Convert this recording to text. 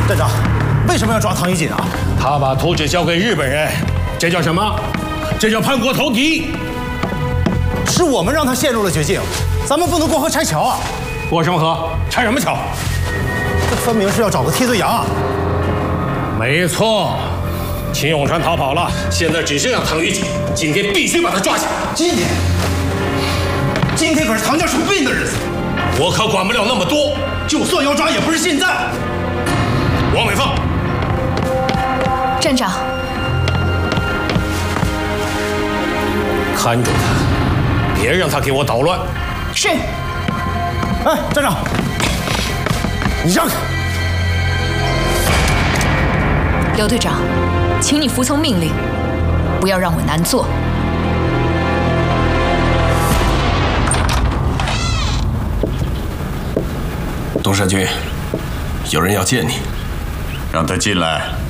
站长，为什么要抓唐玉锦啊？ 他把图纸交给日本人，这叫什么？这叫叛国投敌。 是我们让他陷入了绝境，咱们不能过河拆桥啊！ 过什么河？拆什么桥？ 这分明是要找个替罪羊啊！ 没错，秦永川逃跑了，现在只剩下唐玉锦，今天必须把他抓起来。 今天可是唐家出殡的日子， 我可管不了那么多， 就算要抓，也不是现在。 王伟放， 站长， 看住他，别让他给我捣乱。 是。 哎，站长，你让开！ 刘队长，请你服从命令，不要让我难做。 东山君，有人要见你， 让他进来。